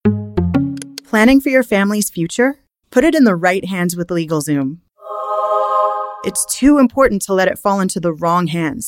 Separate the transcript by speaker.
Speaker 1: Planning for your family's future? Put it in the right hands with LegalZoom. It's too important to let it fall into the wrong hands.